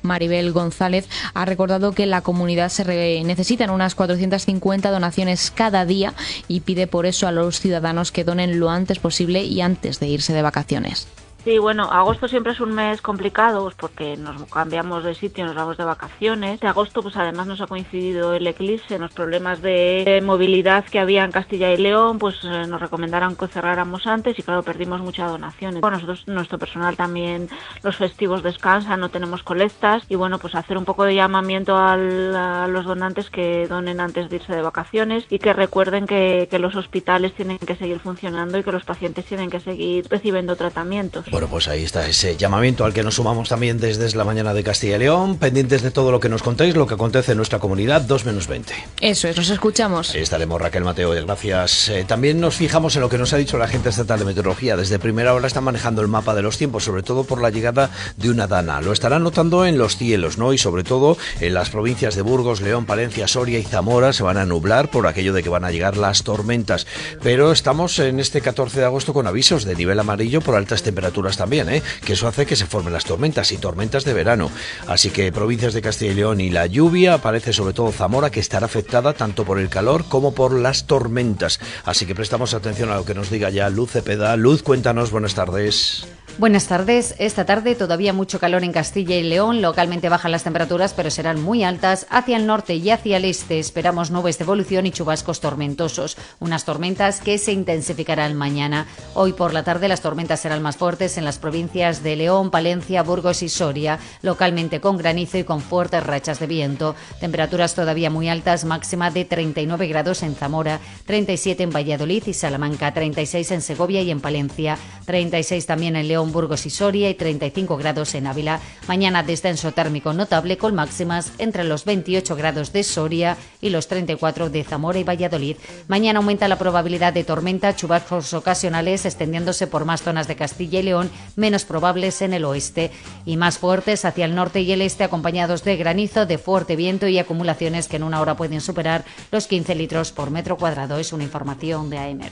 Maribel González, ha recordado que en la comunidad necesitan unas 450 donaciones cada día y pide por eso a los ciudadanos que donen lo antes posible y antes de irse de vacaciones. Sí, bueno, agosto siempre es un mes complicado pues porque nos cambiamos de sitio, nos vamos de vacaciones. De agosto pues además nos ha coincidido el eclipse, los problemas de movilidad que había en Castilla y León, pues nos recomendaron que cerráramos antes y claro, perdimos muchas donaciones. Bueno, nosotros, nuestro personal también, los festivos descansan, no tenemos colectas y bueno, pues hacer un poco de llamamiento a los donantes que donen antes de irse de vacaciones y que recuerden que los hospitales tienen que seguir funcionando y que los pacientes tienen que seguir recibiendo tratamientos. Bueno, pues ahí está ese llamamiento al que nos sumamos también desde la mañana de Castilla y León, pendientes de todo lo que nos contéis, lo que acontece en nuestra comunidad, 2-20. Eso es, nos escuchamos. Ahí estaremos, Raquel Mateo, gracias. También nos fijamos en lo que nos ha dicho la Agencia Estatal de Meteorología. Desde primera hora están manejando el mapa de los tiempos, sobre todo por la llegada de una dana. Lo estarán notando en los cielos, ¿no? Y sobre todo en las provincias de Burgos, León, Palencia, Soria y Zamora se van a nublar por aquello de que van a llegar las tormentas. Pero estamos en este 14 de agosto con avisos de nivel amarillo por altas temperaturas también, que eso hace que se formen las tormentas y tormentas de verano. Así que provincias de Castilla y León y la lluvia, aparece sobre todo Zamora, que estará afectada tanto por el calor como por las tormentas. Así que prestamos atención a lo que nos diga ya Luz Cepeda. Luz, cuéntanos, buenas tardes. Buenas tardes. Esta tarde todavía mucho calor en Castilla y León. Localmente bajan las temperaturas, pero serán muy altas. Hacia el norte y hacia el este esperamos nubes de evolución y chubascos tormentosos. Unas tormentas que se intensificarán mañana. Hoy por la tarde las tormentas serán más fuertes en las provincias de León, Palencia, Burgos y Soria, localmente con granizo y con fuertes rachas de viento. Temperaturas todavía muy altas, máxima de 39 grados en Zamora, 37 en Valladolid y Salamanca, 36 en Segovia y en Palencia, 36 también en León, Burgos y Soria y 35 grados en Ávila. Mañana descenso térmico notable con máximas entre los 28 grados de Soria y los 34 de Zamora y Valladolid. Mañana aumenta la probabilidad de tormenta, chubascos ocasionales extendiéndose por más zonas de Castilla y León, menos probables en el oeste y más fuertes hacia el norte y el este, acompañados de granizo, de fuerte viento y acumulaciones que en una hora pueden superar los 15 litros por metro cuadrado. Es una información de AEMET.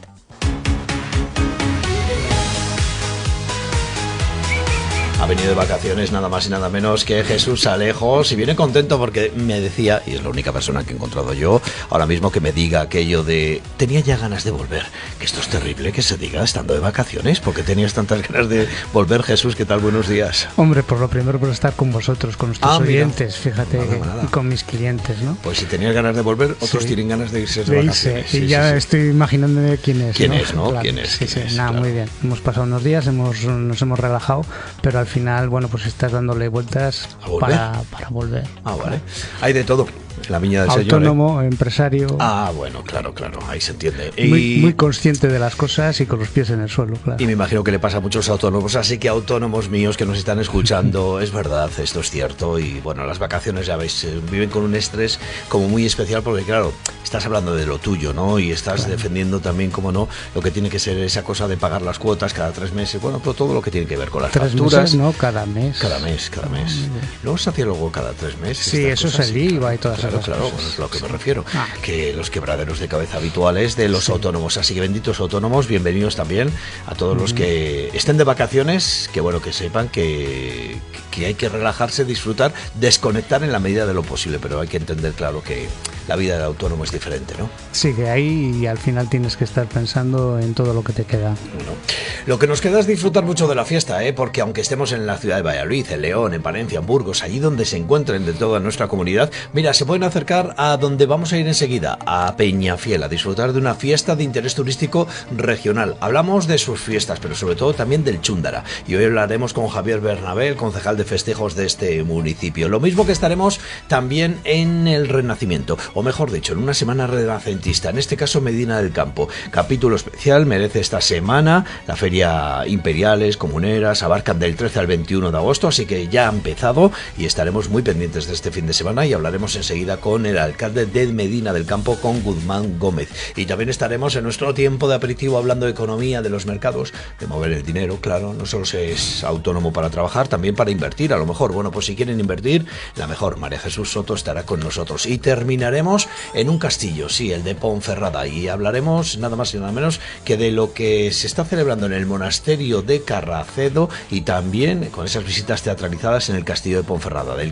Ha venido de vacaciones nada más y nada menos que Jesús Alejos y viene contento porque me decía, y es la única persona que he encontrado yo ahora mismo que me diga aquello de tenía ya ganas de volver, que esto es terrible que se diga estando de vacaciones, porque tenías tantas ganas de volver. Jesús, ¿qué tal? Buenos días. Hombre, por lo primero por estar con vosotros, con nuestros oyentes, fíjate, nada. Y con mis clientes, ¿no? Pues si tenías ganas de volver, otros tienen ganas de irse de vacaciones. Y ya estoy imaginándome quién es. ¿Quién es, no? Claro, ¿Quién es? Sí, ¿Quién es? Nada, claro. muy bien. Hemos pasado unos días, nos hemos relajado, pero al final, bueno, pues estás dándole vueltas para volver. Ah, vale. Hay de todo. La viña del Autónomo, empresario. Ah, bueno, claro, ahí se entiende. Muy consciente de las cosas y con los pies en el suelo, claro. Y me imagino que le pasa a muchos autónomos, así que autónomos míos que nos están escuchando, es verdad, esto es cierto. Y bueno, las vacaciones, ya veis, viven con un estrés como muy especial porque, claro, estás hablando de lo tuyo, ¿no? Y estás defendiendo también, como no, lo que tiene que ser esa cosa de pagar las cuotas cada 3 meses. Bueno, pero todo lo que tiene que ver con las facturas. 3 meses, no, cada mes. Cada mes. Luego se hacía luego cada 3 meses. Sí, eso es el IVA y todas esas cosas. Claro, bueno, es lo que me refiero. Que los quebraderos de cabeza habituales de los autónomos. Así que benditos autónomos, bienvenidos también a todos los que estén de vacaciones, que bueno, que sepan que hay que relajarse, disfrutar, desconectar en la medida de lo posible, pero hay que entender, claro, que la vida del autónomo es diferente, ¿no? Sí, que ahí al final tienes que estar pensando en todo lo que te queda. Bueno, lo que nos queda es disfrutar mucho de la fiesta, porque aunque estemos en la ciudad de Valladolid, en León, en Palencia, en Burgos, allí donde se encuentren de toda nuestra comunidad, mira, se pueden acercar a donde vamos a ir enseguida, a Peñafiel, a disfrutar de una fiesta de interés turístico regional. Hablamos de sus fiestas, pero sobre todo también del Chúndara. Y hoy hablaremos con Javier Bernabé, el concejal de festejos de este municipio. Lo mismo que estaremos también en el Renacimiento, o mejor dicho, en una semana renacentista, en este caso Medina del Campo. Capítulo especial merece esta semana. La Feria Imperiales, Comuneras, abarcan del 13 al 21 de agosto, así que ya ha empezado y estaremos muy pendientes de este fin de semana y hablaremos enseguida con el alcalde de Medina del Campo, con Guzmán Gómez. Y también estaremos en nuestro tiempo de aperitivo hablando de economía, de los mercados, de mover el dinero, claro, no solo se es autónomo para trabajar, también para invertir, a lo mejor. Bueno, pues si quieren invertir, la mejor María Jesús Soto estará con nosotros. Y terminaremos en un castillo, sí, el de Ponferrada, y hablaremos nada más y nada menos que de lo que se está celebrando en el monasterio de Carracedo y también con esas visitas teatralizadas en el castillo de Ponferrada, del